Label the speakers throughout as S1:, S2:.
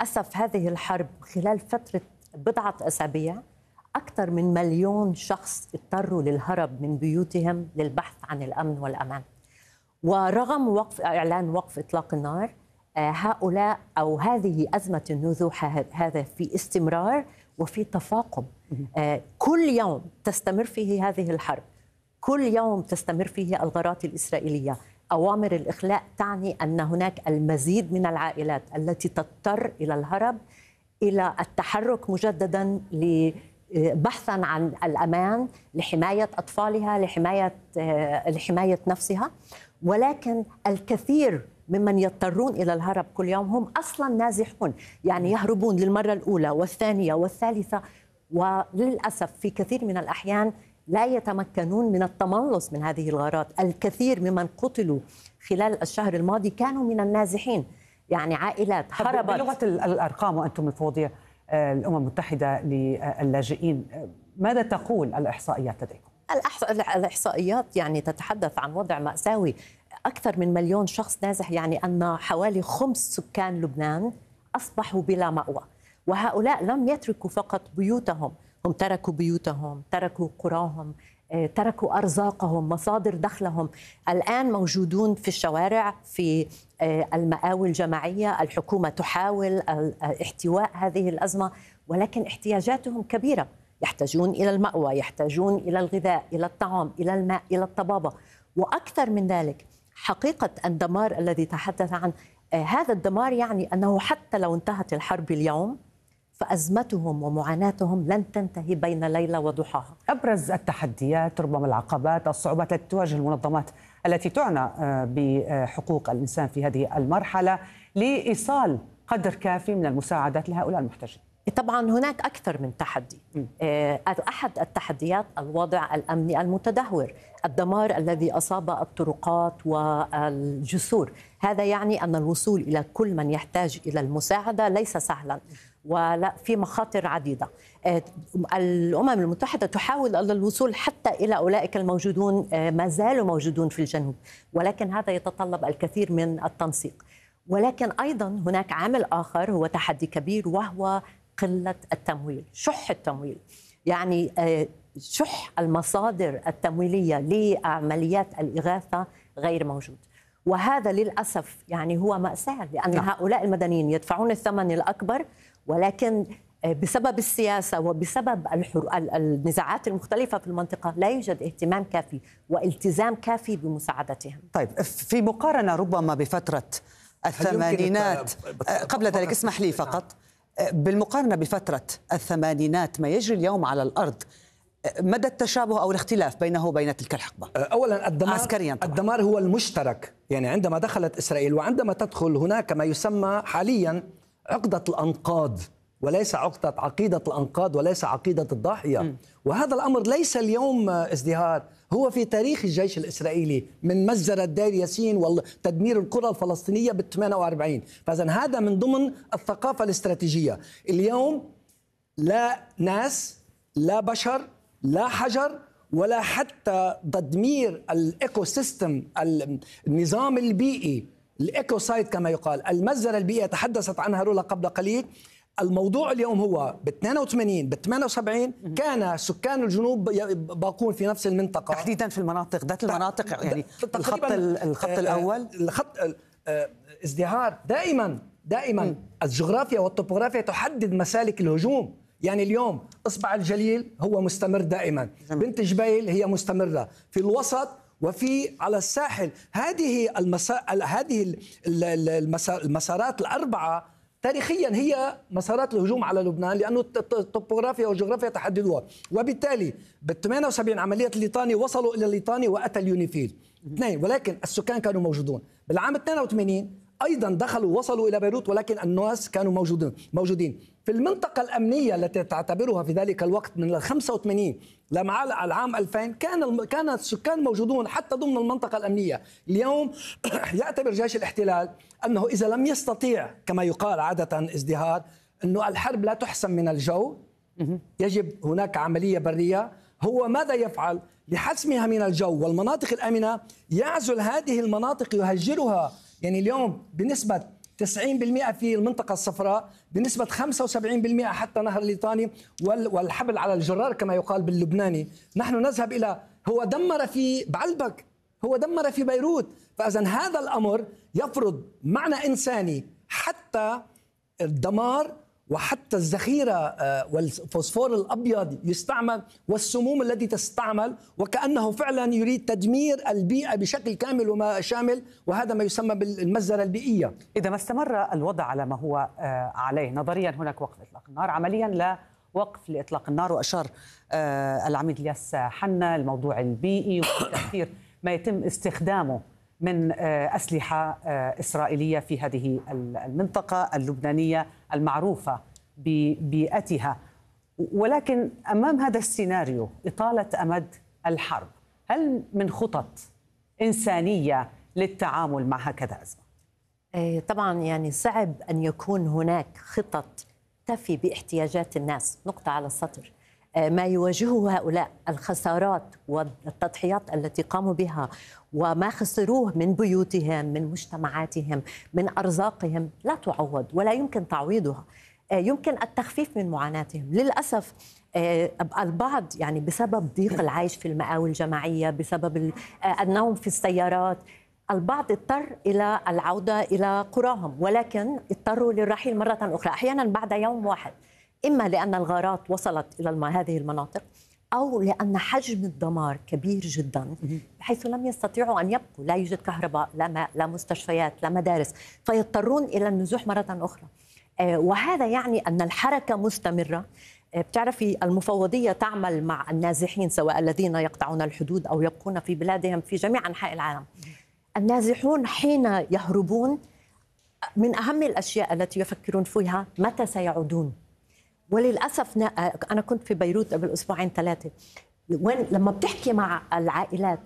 S1: للأسف هذه الحرب خلال فترة بضعة أسابيع أكثر من 1,000,000 شخص اضطروا للهرب من بيوتهم للبحث عن الأمن والأمان. ورغم إعلان وقف إطلاق النار، هؤلاء أو هذه أزمة النزوح هذا في استمرار وفي تفاقم. كل يوم تستمر فيه هذه الحرب، كل يوم تستمر فيه الغارات الإسرائيلية. أوامر الإخلاء تعني أن هناك المزيد من العائلات التي تضطر إلى الهرب، إلى التحرك مجددا بحثا عن الأمان، لحماية أطفالها، لحماية نفسها. ولكن الكثير ممن يضطرون إلى الهرب كل يوم هم أصلا نازحون، يعني يهربون للمرة الأولى والثانية والثالثة، وللأسف في كثير من الأحيان لا يتمكنون من التملص من هذه الغارات. الكثير ممن قتلوا خلال الشهر الماضي كانوا من النازحين، يعني عائلات هربت.
S2: بلغة الأرقام وأنتم مفوضية الأمم المتحدة للاجئين، ماذا تقول الإحصائيات لديكم؟
S1: الإحصائيات يعني تتحدث عن وضع مأساوي. أكثر من 1,000,000 شخص نازح، يعني أن حوالي 5 سكان لبنان أصبحوا بلا مأوى. وهؤلاء لم يتركوا فقط بيوتهم، هم تركوا بيوتهم، تركوا قراهم، تركوا أرزاقهم، مصادر دخلهم. الآن موجودون في الشوارع، في المآوي الجماعية. الحكومة تحاول احتواء هذه الأزمة، ولكن احتياجاتهم كبيرة. يحتاجون إلى المأوى، يحتاجون إلى الغذاء، إلى الطعام، إلى الماء، إلى الطبابة. وأكثر من ذلك، حقيقة الدمار الذي تحدث عنه، هذا الدمار يعني أنه حتى لو انتهت الحرب اليوم فأزمتهم ومعاناتهم لن تنتهي بين ليلة وضحاها.
S2: أبرز التحديات، ربما العقبات، الصعوبات التي تواجه المنظمات التي تعنى بحقوق الإنسان في هذه المرحلة لإيصال قدر كافي من المساعدات لهؤلاء المحتاجين؟
S1: طبعا هناك أكثر من تحدي. أحد التحديات الوضع الأمني المتدهور، الدمار الذي أصاب الطرقات والجسور. هذا يعني أن الوصول إلى كل من يحتاج إلى المساعدة ليس سهلا، ولا في مخاطر عديدة. الأمم المتحدة تحاول الوصول حتى إلى أولئك الموجودون ما زالوا موجودون في الجنوب، ولكن هذا يتطلب الكثير من التنسيق. ولكن أيضا هناك عامل آخر هو تحدي كبير، وهو قلة التمويل، شح التمويل. يعني شح المصادر التمويلية لعمليات الإغاثة غير موجود. وهذا للأسف يعني هو مأساة، لأن هؤلاء المدنيين يدفعون الثمن الأكبر، ولكن بسبب السياسة وبسبب النزاعات المختلفة في المنطقة لا يوجد اهتمام كافي والتزام كافي بمساعدتهم.
S2: طيب، في مقارنة ربما بفترة الثمانينات، قبل ذلك اسمح لي فقط، بالمقارنة بفترة الثمانينات ما يجري اليوم على الأرض، مدى التشابه أو الاختلاف بينه وبين تلك الحقبة؟
S3: أولا
S2: عسكريا طبعا.
S3: الدمار هو المشترك، يعني عندما دخلت إسرائيل وعندما تدخل هناك ما يسمى حاليا عقدة الأنقاض، وليس عقيدة الأنقاض، وليس عقيدة الضاحية. وهذا الأمر ليس اليوم ازدهار، هو في تاريخ الجيش الإسرائيلي من مجزرة دير ياسين وتدمير القرى الفلسطينية بال48. فإذن هذا من ضمن الثقافة الاستراتيجية. اليوم لا ناس، لا بشر، لا حجر، ولا حتى تدمير الإيكو سيستم، النظام البيئي، الإيكو سايت كما يقال، المجزرة البيئية تحدثت عنها رولا قبل قليل. الموضوع اليوم هو ب82 ب78 كان سكان الجنوب باقون في نفس المنطقة،
S2: تحديدا في المناطق ذات المناطق، يعني الخط الأول،
S3: الخط ازدهار. دائما الجغرافيا والطبوغرافيا تحدد مسالك الهجوم. يعني اليوم إصبع الجليل هو مستمر دائما، بنت جبيل هي مستمرة في الوسط وفي على الساحل. هذه المسارات الأربعة تاريخيا هي مسارات الهجوم على لبنان، لأنه الطبوغرافيا والجغرافيا تحددوها. وبالتالي بال78 عملية الليطاني وصلوا إلى الليطاني وأتى اليونيفيل اثنين، ولكن السكان كانوا موجودون. بالعام 82 أيضا دخلوا وصلوا إلى بيروت، ولكن الناس كانوا موجودين في المنطقة الأمنية التي تعتبرها في ذلك الوقت من 85 لمع العام 2000 كان السكان موجودون حتى ضمن المنطقة الأمنية. اليوم يعتبر جيش الاحتلال أنه إذا لم يستطيع كما يقال عادة ازدهار، أنه الحرب لا تحسم من الجو، يجب هناك عملية برية. هو ماذا يفعل لحسمها من الجو والمناطق الآمنة؟ يعزل هذه المناطق، يهجرها. يعني اليوم بنسبة 90% في المنطقة الصفراء، بنسبة 75% حتى نهر الليطاني والحبل على الجرار كما يقال باللبناني. نحن نذهب إلى، هو دمر في بعلبك، هو دمر في بيروت. فإذا هذا الأمر يفرض معنى إنساني، حتى الدمار وحتى الذخيرة والفوسفور الأبيض يستعمل والسموم التي تستعمل، وكأنه فعلا يريد تدمير البيئة بشكل كامل وما شامل، وهذا ما يسمى بالمزرعة البيئية.
S2: إذا ما استمر الوضع على ما هو عليه نظريا هناك وقف إطلاق النار، عمليا لا وقف لإطلاق النار. وأشار العميد الياس حنا الموضوع البيئي وتأثير ما يتم استخدامه من أسلحة إسرائيلية في هذه المنطقة اللبنانية المعروفة ببيئتها. ولكن أمام هذا السيناريو إطالة أمد الحرب، هل من خطط إنسانية للتعامل مع هكذا أزمة؟
S1: طبعا يعني صعب أن يكون هناك خطط تفي باحتياجات الناس، نقطة على السطر. ما يواجهه هؤلاء الخسارات والتضحيات التي قاموا بها وما خسروه من بيوتهم، من مجتمعاتهم، من أرزاقهم، لا تعوض ولا يمكن تعويضها. يمكن التخفيف من معاناتهم. للأسف البعض يعني بسبب ضيق العيش في المآوي الجماعية، بسبب النوم في السيارات، البعض اضطر إلى العودة إلى قراهم، ولكن اضطروا للرحيل مرة أخرى أحيانا بعد يوم واحد، إما لأن الغارات وصلت إلى هذه المناطق، أو لأن حجم الدمار كبير جدا بحيث لم يستطيعوا أن يبقوا، لا يوجد كهرباء، لا ماء، لا مستشفيات، لا مدارس، فيضطرون إلى النزوح مرة أخرى. وهذا يعني أن الحركة مستمرة. بتعرفي المفوضية تعمل مع النازحين، سواء الذين يقطعون الحدود أو يبقون في بلادهم في جميع أنحاء العالم. النازحون حين يهربون من أهم الأشياء التي يفكرون فيها متى سيعودون. وللأسف أنا كنت في بيروت قبل أسبوعين 3، لما بتحكي مع العائلات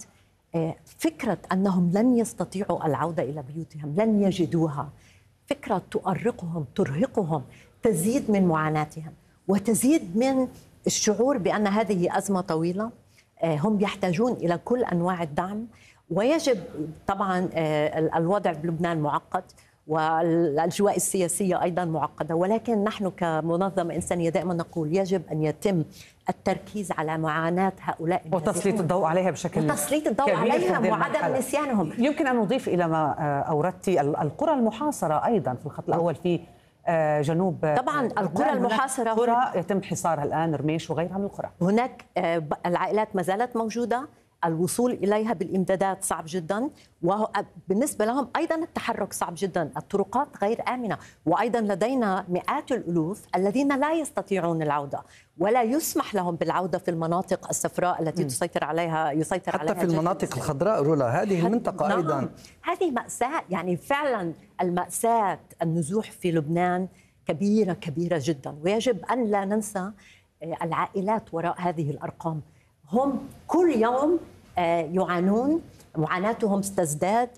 S1: فكرة أنهم لن يستطيعوا العودة إلى بيوتهم، لن يجدوها، فكرة تؤرقهم، ترهقهم، تزيد من معاناتهم وتزيد من الشعور بأن هذه أزمة طويلة. هم يحتاجون إلى كل أنواع الدعم. ويجب طبعا الوضع بلبنان معقد والأجواء السياسية أيضا معقدة، ولكن نحن كمنظمة إنسانية دائما نقول يجب أن يتم التركيز على معاناة هؤلاء
S2: وتسليط الضوء عليها بشكل
S1: وتسليط الضوء عليهم وعدم نسيانهم.
S2: يمكن أن نضيف إلى ما أوردتي القرى المحاصرة أيضا في الخط الأول في جنوب
S1: طبعا القرى المحاصرة،
S2: قرى يتم حصارها الآن، رميش وغيرها من القرى.
S1: هناك العائلات ما زالت موجودة، الوصول إليها بالإمدادات صعب جدا، وبالنسبة لهم أيضا التحرك صعب جدا، الطرقات غير آمنة، وأيضا لدينا مئات الألوف الذين لا يستطيعون العودة ولا يسمح لهم بالعودة في المناطق الصفراء التي يسيطر عليها
S3: حتى في المناطق الخضراء. رولا، هذه المنطقة
S1: نعم.
S3: أيضا
S1: هذه مأساة، يعني فعلا المأساة النزوح في لبنان كبيرة كبيرة جدا، ويجب أن لا ننسى العائلات وراء هذه الأرقام. هم كل يوم يعانون، معاناتهم تزداد.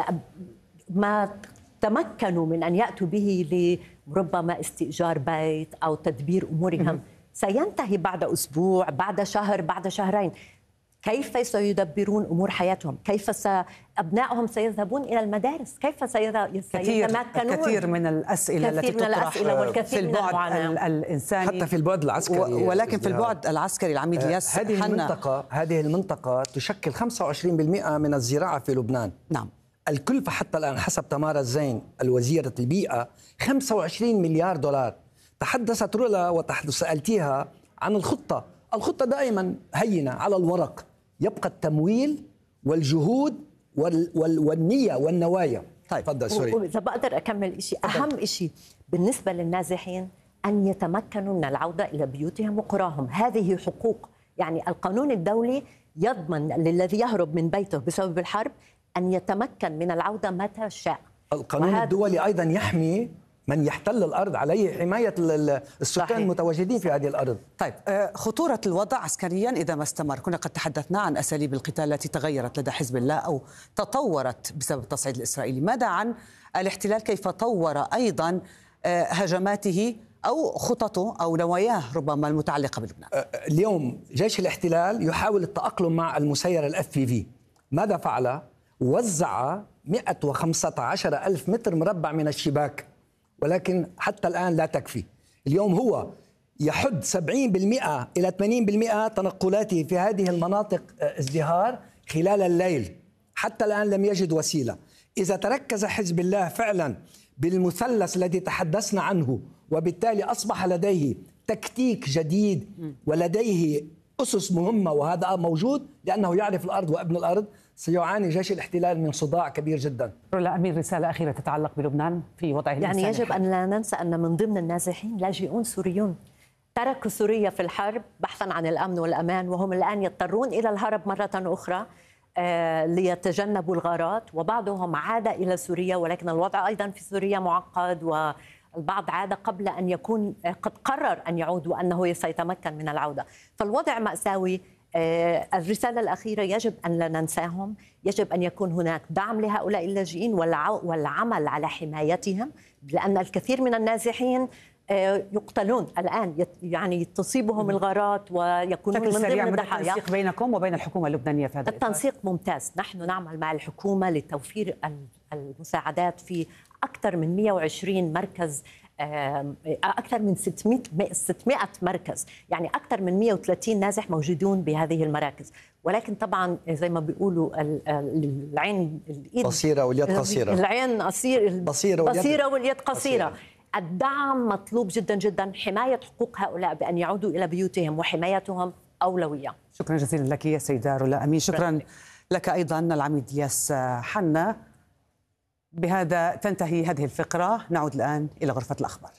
S1: ما تمكنوا من أن يأتوا به لربما استئجار بيت أو تدبير أمورهم سينتهي بعد أسبوع، بعد شهر، بعد شهرين. كيف سيدبرون أمور حياتهم؟ كيف أبنائهم سيذهبون إلى المدارس؟ كيف سيتمكنون؟
S2: كثير من الأسئلة التي تطرح في البعد الإنساني،
S3: حتى في البعد العسكري.
S2: ولكن في البعد العسكري العميد الياس
S3: هذه المنطقة تشكل 25% من الزراعة في لبنان.
S2: نعم.
S3: الكلفة حتى الآن حسب تمارا الزين الوزيرة البيئة 25 مليار دولار. تحدثت رولا سألتيها عن الخطة. الخطة دائما هينة على الورق، يبقى التمويل والجهود والنية والنوايا.
S2: طيب
S3: تفضل. سوري،
S1: إذا بقدر أكمل شيء، أهم شيء بالنسبة للنازحين أن يتمكنوا من العودة إلى بيوتهم وقراهم. هذه حقوق، يعني القانون الدولي يضمن للذي يهرب من بيته بسبب الحرب أن يتمكن من العودة متى شاء.
S3: القانون الدولي أيضا يحمي من يحتل الأرض، عليه حماية السكان المتواجدين في هذه الأرض.
S2: طيب، خطورة الوضع عسكريا إذا ما استمر، كنا قد تحدثنا عن أساليب القتال التي تغيرت لدى حزب الله أو تطورت بسبب التصعيد الإسرائيلي. ماذا عن الاحتلال؟ كيف طور أيضا هجماته أو خططه أو نواياه ربما المتعلقة بلبنان؟
S3: اليوم جيش الاحتلال يحاول التأقلم مع المسيرة الFPV. ماذا فعل؟ وزع 115 ألف متر مربع من الشباك، ولكن حتى الآن لا تكفي. اليوم هو يحد 70% إلى 80% تنقلاته في هذه المناطق ازدهار خلال الليل. حتى الآن لم يجد وسيلة. إذا تركز حزب الله فعلا بالمثلث الذي تحدثنا عنه، وبالتالي أصبح لديه تكتيك جديد ولديه أسس مهمة، وهذا موجود لأنه يعرف الأرض وابن الأرض، سيعاني جيش الاحتلال من صداع كبير جدا.
S4: رولا أمير، رسالة أخيرة تتعلق بلبنان في وضعه
S1: يعني يجب أن لا ننسى أن من ضمن النازحين لاجئون سوريون تركوا سوريا في الحرب بحثا عن الأمن والأمان، وهم الآن يضطرون إلى الهرب مرة أخرى ليتجنبوا الغارات، وبعضهم عاد إلى سوريا، ولكن الوضع أيضا في سوريا معقد، والبعض عاد قبل أن يكون قد قرر أن يعود وأنه سيتمكن من العودة. فالوضع مأساوي. الرسالة الأخيرة يجب أن لا ننساهم، يجب أن يكون هناك دعم لهؤلاء اللاجئين والعمل على حمايتهم، لأن الكثير من النازحين يقتلون الآن، يعني تصيبهم الغارات ويكونون من ضمن الضحايا.
S4: التنسيق بينكم وبين الحكومة اللبنانية في هذا
S1: التنسيق ممتاز. نحن نعمل مع الحكومة لتوفير المساعدات في أكثر من 120 مركز، أكثر من 600 مركز، يعني أكثر من 130 نازح موجودون بهذه المراكز. ولكن طبعا زي ما بيقولوا العين الإيد
S3: قصيرة واليد قصيرة،
S1: العين بصيرة واليد قصيرة. الدعم مطلوب جدا جدا، حماية حقوق هؤلاء بأن يعودوا إلى بيوتهم وحمايتهم أولوية.
S2: شكرا جزيلا لك يا سيدة رولا أمين. شكرا لك أيضا العميد إلياس حنا. بهذا تنتهي هذه الفقرة. نعود الآن إلى غرفة الأخبار.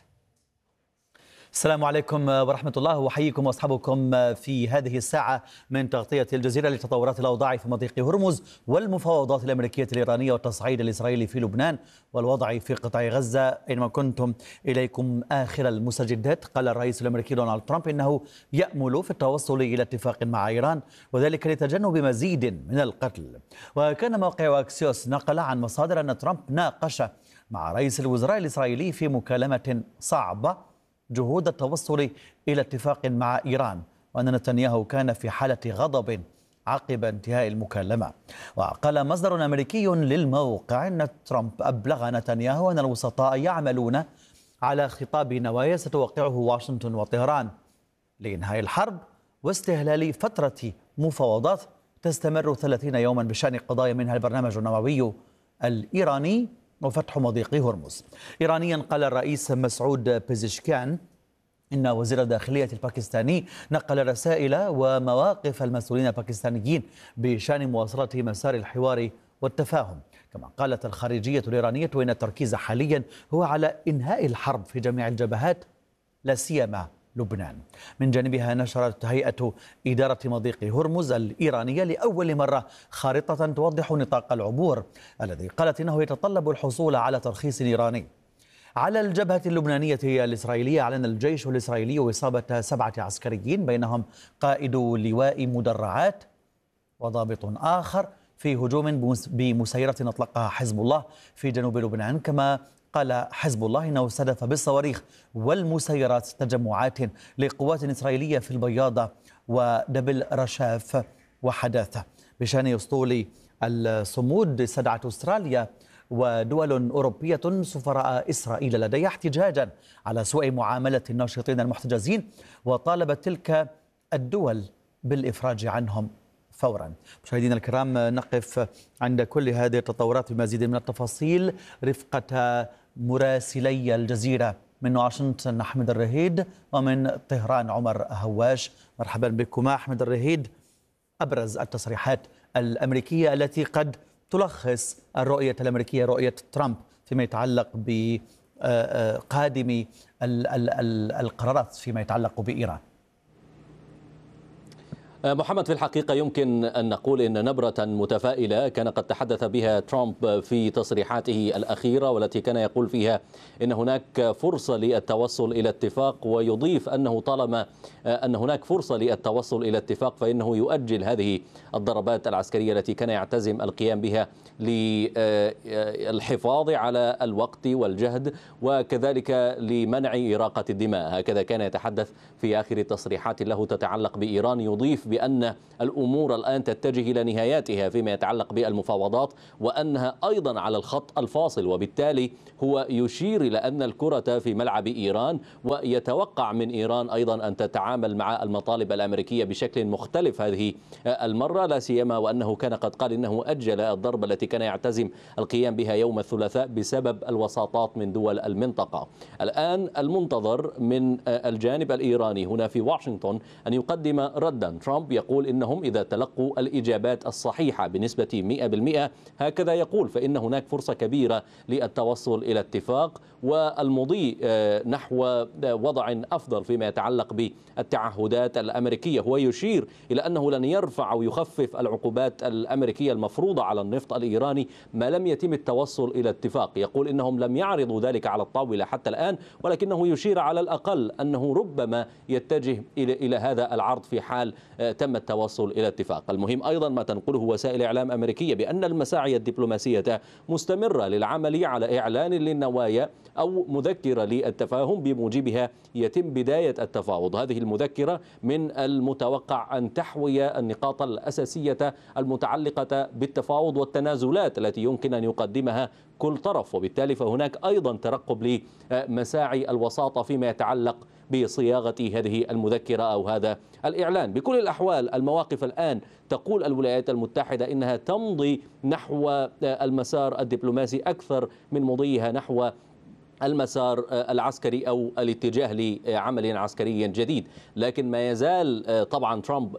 S5: السلام عليكم ورحمة الله، وحييكم وأصحابكم في هذه الساعة من تغطية الجزيرة لتطورات الأوضاع في مضيق هرمز والمفاوضات الأمريكية الإيرانية والتصعيد الإسرائيلي في لبنان والوضع في قطاع غزة. أينما كنتم إليكم آخر المستجدات. قال الرئيس الأمريكي دونالد ترامب إنه يأمل في التوصل إلى اتفاق مع إيران، وذلك لتجنب مزيد من القتل. وكان موقع أكسيوس نقل عن مصادر أن ترامب ناقش مع رئيس الوزراء الإسرائيلي في مكالمة صعبة جهود التوصل إلى اتفاق مع إيران، وأن نتنياهو كان في حالة غضب عقب انتهاء المكالمة. وقال مصدر أمريكي للموقع أن ترامب أبلغ نتنياهو أن الوسطاء يعملون على خطاب نوايا ستوقعه واشنطن وطهران لإنهاء الحرب واستهلال فترة مفاوضات تستمر 30 يوما بشأن قضايا منها البرنامج النووي الإيراني وفتح مضيق هرمز. إيرانيا قال الرئيس مسعود بيزشكيان إن وزير الداخلية الباكستاني نقل رسائل ومواقف المسؤولين الباكستانيين بشأن مواصلة مسار الحوار والتفاهم. كما قالت الخارجية الإيرانية إن التركيز حاليا هو على إنهاء الحرب في جميع الجبهات لا سيما لبنان. من جانبها نشرت هيئة إدارة مضيق هرمز الإيرانية لأول مرة خارطة توضح نطاق العبور الذي قالت إنه يتطلب الحصول على ترخيص إيراني. على الجبهة اللبنانية الإسرائيلية أعلن الجيش الإسرائيلي إصابة 7 عسكريين بينهم قائد لواء مدرعات وضابط آخر في هجوم بمسيرة أطلقها حزب الله في جنوب لبنان. كما قال حزب الله إنه استهدف بالصواريخ والمسيرات تجمعات لقوات إسرائيلية في البياضة ودبل رشاف وحداثة. بشأن أسطول الصمود استدعت أستراليا ودول أوروبية سفراء إسرائيل لديها احتجاجا على سوء معاملة الناشطين المحتجزين، وطالبت تلك الدول بالإفراج عنهم فورا. مشاهدينا الكرام، نقف عند كل هذه التطورات بمزيد من التفاصيل رفقة مراسلي الجزيرة من واشنطن أحمد الرهيد ومن طهران عمر هواش. مرحبا بكما. أحمد الرهيد، أبرز التصريحات الأمريكية التي قد تلخص الرؤية الأمريكية، رؤية ترامب فيما يتعلق بقادم القرارات فيما يتعلق بإيران.
S6: محمد، في الحقيقة يمكن أن نقول إن نبرة متفائلة كان قد تحدث بها ترامب في تصريحاته الأخيرة، والتي كان يقول فيها إن هناك فرصة للتوصل إلى اتفاق، ويضيف أنه طالما أن هناك فرصة للتوصل إلى اتفاق فإنه يؤجل هذه الضربات العسكرية التي كان يعتزم القيام بها للحفاظ على الوقت والجهد، وكذلك لمنع إراقة الدماء. هكذا كان يتحدث في آخر تصريحات له تتعلق بإيران، يضيف بأن الأمور الآن تتجه إلى نهاياتها فيما يتعلق بالمفاوضات، وأنها أيضا على الخط الفاصل، وبالتالي هو يشير إلى أن الكرة في ملعب إيران، ويتوقع من إيران أيضا أن تتعامل مع المطالب الأمريكية بشكل مختلف هذه المرة، لا سيما وأنه كان قد قال إنه أجل الضربة التي كان يعتزم القيام بها يوم الثلاثاء بسبب الوساطات من دول المنطقة. الآن المنتظر من الجانب الإيراني هنا في واشنطن أن يقدم ردا. ترامب يقول إنهم إذا تلقوا الإجابات الصحيحة بنسبة 100%، هكذا يقول، فإن هناك فرصة كبيرة للتوصل إلى اتفاق والمضي نحو وضع أفضل فيما يتعلق بالتعهدات الأمريكية. هو يشير إلى أنه لن يرفع أو يخفف العقوبات الأمريكية المفروضة على النفط الإيراني ما لم يتم التوصل إلى اتفاق. يقول إنهم لم يعرضوا ذلك على الطاولة حتى الآن، ولكنه يشير على الأقل أنه ربما يتجه إلى هذا العرض في حال تم التوصل إلى اتفاق. المهم أيضا ما تنقله وسائل إعلام أمريكية بأن المساعي الدبلوماسية مستمرة للعمل على إعلان للنوايا أو مذكرة للتفاهم بموجبها يتم بداية التفاوض. هذه المذكرة من المتوقع أن تحوي النقاط الأساسية المتعلقة بالتفاوض والتنازلات التي يمكن أن يقدمها كل طرف، وبالتالي فهناك أيضا ترقب لمساعي الوساطة فيما يتعلق بصياغة هذه المذكرة أو هذا الإعلان. بكل الأحوال المواقف الآن تقول الولايات المتحدة إنها تمضي نحو المسار الدبلوماسي أكثر من مضيها نحو المسار العسكري أو الاتجاه لعمل عسكري جديد، لكن ما يزال طبعا ترامب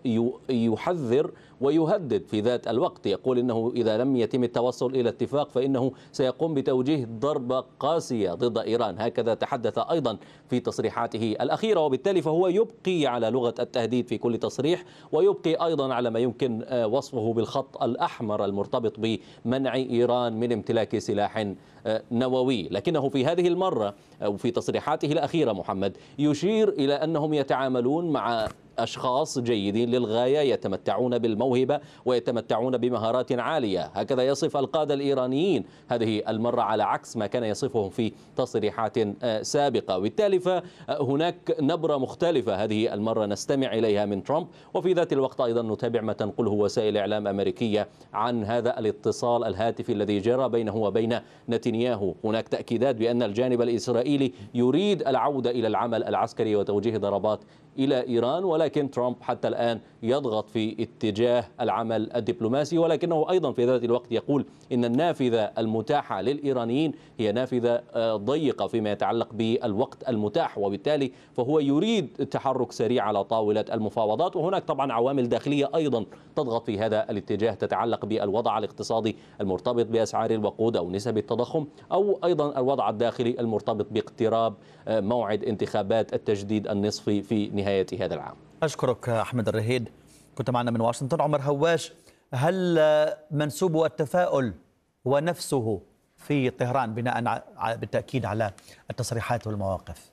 S6: يحذر ويهدد في ذات الوقت. يقول إنه إذا لم يتم التوصل إلى اتفاق فإنه سيقوم بتوجيه ضربة قاسية ضد إيران، هكذا تحدث أيضا في تصريحاته الأخيرة. وبالتالي فهو يبقي على لغة التهديد في كل تصريح، ويبقي أيضا على ما يمكن وصفه بالخط الأحمر المرتبط بمنع إيران من امتلاك سلاح نووي. لكنه في هذه المرة أو في تصريحاته الأخيرة محمد يشير إلى أنهم يتعاملون مع أشخاص جيدين للغاية، يتمتعون بالموهبة ويتمتعون بمهارات عالية، هكذا يصف القادة الإيرانيين هذه المرة على عكس ما كان يصفهم في تصريحات سابقة. وبالتالي فهناك نبرة مختلفة هذه المرة نستمع إليها من ترامب، وفي ذات الوقت أيضا نتابع ما تنقله وسائل إعلام أمريكية عن هذا الاتصال الهاتفي الذي جرى بينه وبين نتنياهو. هناك تأكيدات بأن الجانب الإسرائيلي يريد العودة إلى العمل العسكري وتوجيه ضربات إلى إيران، ولكن ترامب حتى الآن يضغط في اتجاه العمل الدبلوماسي، ولكنه أيضا في ذات الوقت يقول إن النافذة المتاحة للإيرانيين هي نافذة ضيقة فيما يتعلق بالوقت المتاح، وبالتالي فهو يريد تحرك سريع على طاولة المفاوضات. وهناك طبعا عوامل داخلية أيضا تضغط في هذا الاتجاه تتعلق بالوضع الاقتصادي المرتبط بأسعار الوقود أو نسب التضخم، أو أيضا الوضع الداخلي المرتبط باقتراب موعد انتخابات التجديد النصفي في نهاية هذا العام.
S5: أشكرك أحمد الرهيد، كنت معنا من واشنطن. عمر هواش، هل منسوب التفاؤل ونفسه في طهران بناء بالتأكيد على التصريحات والمواقف؟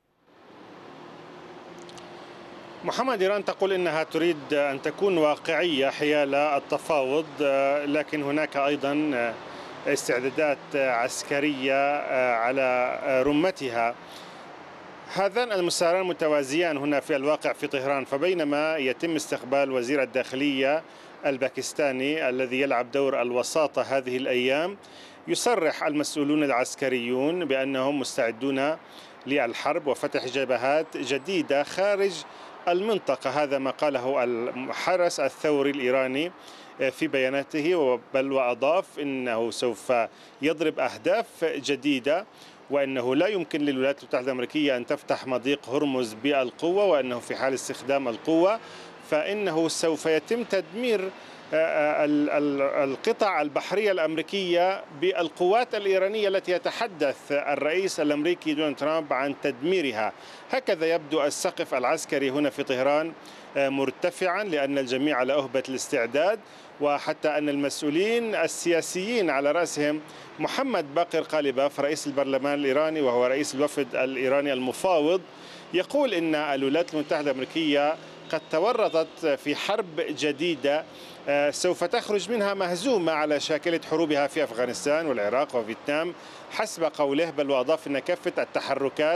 S7: محمد، إيران تقول إنها تريد أن تكون واقعية حيال التفاوض، لكن هناك أيضا استعدادات عسكرية على رمتها. هذان المساران متوازيان هنا في الواقع في طهران. فبينما يتم استقبال وزير الداخلية الباكستاني الذي يلعب دور الوساطة هذه الأيام، يصرح المسؤولون العسكريون بأنهم مستعدون للحرب وفتح جبهات جديدة خارج المنطقة. هذا ما قاله الحرس الثوري الإيراني في بياناته، بل وأضاف إنه سوف يضرب أهداف جديدة، وأنه لا يمكن للولايات المتحدة الأمريكية أن تفتح مضيق هرمز بالقوة، وأنه في حال استخدام القوة فإنه سوف يتم تدمير القطع البحرية الأمريكية بالقوات الإيرانية التي يتحدث الرئيس الأمريكي دونالد ترامب عن تدميرها. هكذا يبدو السقف العسكري هنا في طهران مرتفعا، لأن الجميع على أهبة الاستعداد، وحتى أن المسؤولين السياسيين على رأسهم محمد باقر قالباف رئيس البرلمان الإيراني وهو رئيس الوفد الإيراني المفاوض، يقول إن الولايات المتحدة الأمريكية قد تورطت في حرب جديدة سوف تخرج منها مهزومة على شاكلة حروبها في أفغانستان والعراق وفيتنام حسب قوله، بل وأضاف أن كافة التحركات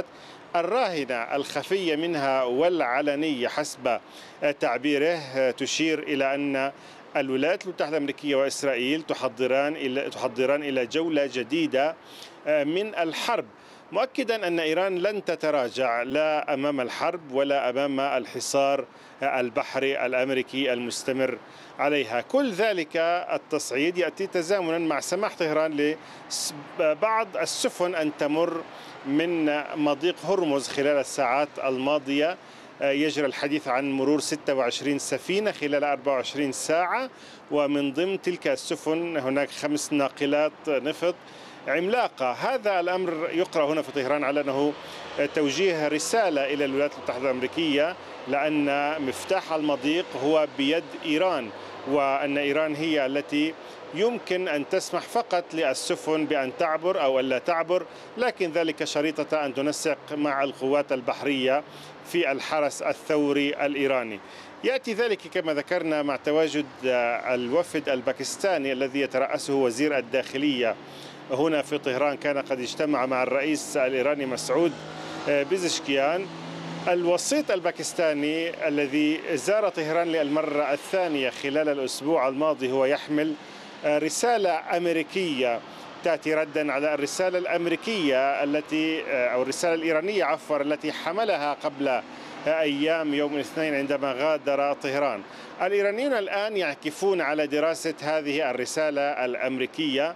S7: الراهنة الخفية منها والعلنية حسب تعبيره تشير إلى أن الولايات المتحدة الأمريكية وإسرائيل تحضران إلى جولة جديدة من الحرب، مؤكدا أن إيران لن تتراجع لا أمام الحرب ولا أمام الحصار البحري الأمريكي المستمر عليها. كل ذلك التصعيد يأتي تزامنا مع سماح طهران لبعض السفن أن تمر من مضيق هرمز خلال الساعات الماضية. يجري الحديث عن مرور 26 سفينة خلال 24 ساعة، ومن ضمن تلك السفن هناك 5 ناقلات نفط عملاقة. هذا الأمر يقرأ هنا في طهران على أنه توجيه رسالة إلى الولايات المتحدة الأمريكية، لأن مفتاح المضيق هو بيد إيران، وأن إيران هي التي يمكن أن تسمح فقط للسفن بأن تعبر أو ألا تعبر، لكن ذلك شريطة أن تنسق مع القوات البحرية في الحرس الثوري الإيراني. يأتي ذلك كما ذكرنا مع تواجد الوفد الباكستاني الذي يترأسه وزير الداخلية هنا في طهران. كان قد اجتمع مع الرئيس الإيراني مسعود بيزشكيان. الوسيط الباكستاني الذي زار طهران للمرة الثانية خلال الأسبوع الماضي هو يحمل رسالة أمريكية تأتي ردا على الرسالة الأمريكية أو الرسالة الإيرانية عفوا التي حملها قبل أيام يوم الاثنين عندما غادر طهران. الإيرانيون الآن يعكفون على دراسة هذه الرسالة الأمريكية،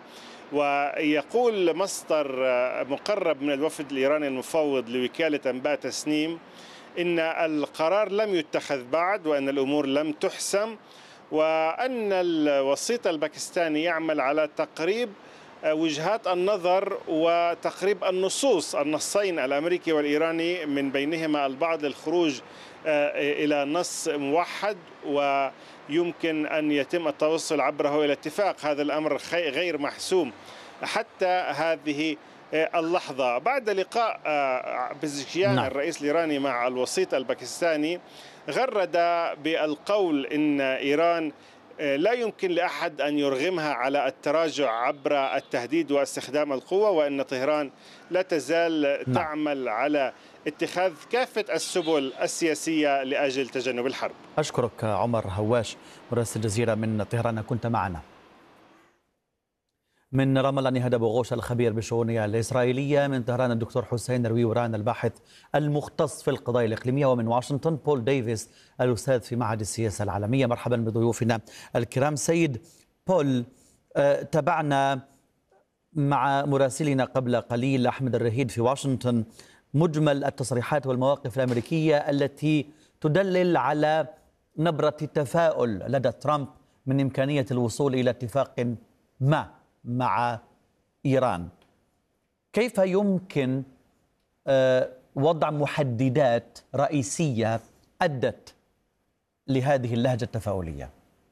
S7: ويقول مصدر مقرب من الوفد الإيراني المفوض لوكالة أنباء تسنيم إن القرار لم يتخذ بعد، وأن الأمور لم تحسم، وأن الوسيط الباكستاني يعمل على تقريب وجهات النظر وتقريب النصين الأمريكي والإيراني، من بينهما البعض للخروج إلى نص موحد ويمكن أن يتم التوصل عبره إلى اتفاق. هذا الأمر غير محسوم حتى هذه اللحظة. بعد لقاء بيزشكيان الرئيس الإيراني مع الوسيط الباكستاني غرد بالقول إن إيران لا يمكن لأحد أن يرغمها على التراجع عبر التهديد واستخدام القوة، وأن طهران لا تزال تعمل على اتخاذ كافة السبل السياسية لأجل تجنب الحرب.
S5: أشكرك عمر هواش مراسل الجزيرة من طهران، كنت معنا. من رام الله نهاد أبو غوش الخبير بالشؤون الإسرائيلية، من طهران الدكتور حسين رويوران الباحث المختص في القضايا الإقليمية، ومن واشنطن بول ديفيس الأستاذ في معهد السياسة العالمية. مرحبا بضيوفنا الكرام. سيد بول، تابعنا مع مراسلنا قبل قليل أحمد الرهيد في واشنطن مجمل التصريحات والمواقف الأمريكية التي تدلل على نبرة تفاؤل لدى ترامب من إمكانية الوصول إلى اتفاق ما مع إيران. كيف يمكن وضع محددات رئيسية أدت لهذه اللهجة التفاؤلية؟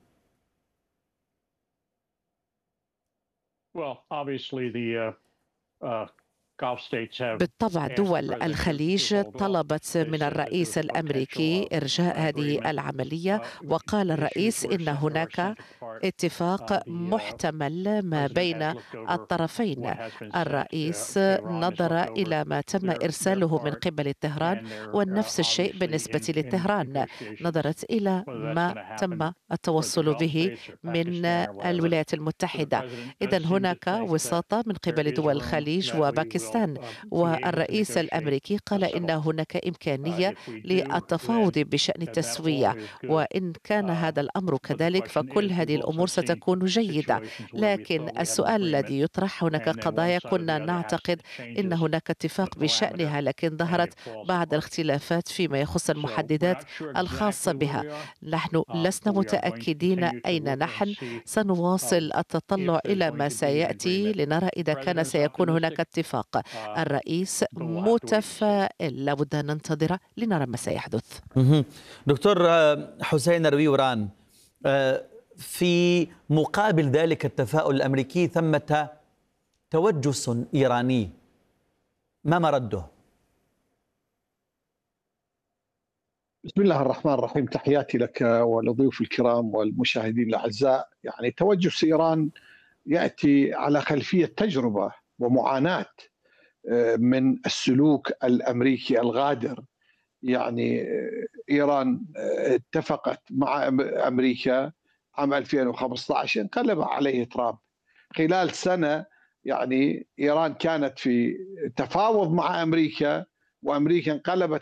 S8: بالطبع دول الخليج طلبت من الرئيس الأمريكي إرجاء هذه العملية، وقال الرئيس إن هناك اتفاق محتمل ما بين الطرفين. الرئيس نظر إلى ما تم إرساله من قبل طهران، ونفس الشيء بالنسبة لطهران نظرت إلى ما تم التوصل به من الولايات المتحدة. إذن هناك وساطة من قبل دول الخليج وباكستان، والرئيس الأمريكي قال إن هناك إمكانية للتفاوض بشأن التسوية، وإن كان هذا الأمر كذلك فكل هذه الأمور ستكون جيدة. لكن السؤال الذي يطرح، هناك قضايا كنا نعتقد إن هناك اتفاق بشأنها، لكن ظهرت بعض الاختلافات فيما يخص المحددات الخاصة بها. نحن لسنا متأكدين أين نحن، سنواصل التطلع إلى ما سيأتي لنرى إذا كان سيكون هناك اتفاق. الرئيس متفائل، لابد أن ننتظر لنرى ما سيحدث.
S5: دكتور حسين رويوران، في مقابل ذلك التفاؤل الأمريكي ثمة توجس إيراني، ما مرده؟
S9: بسم الله الرحمن الرحيم، تحياتي لك ولضيوف الكرام والمشاهدين الأعزاء. يعني توجس إيران يأتي على خلفية تجربة ومعاناة من السلوك الأمريكي الغادر. يعني إيران اتفقت مع أمريكا عام 2015، انقلب عليه ترامب. خلال سنة يعني إيران كانت في تفاوض مع أمريكا، وأمريكا انقلبت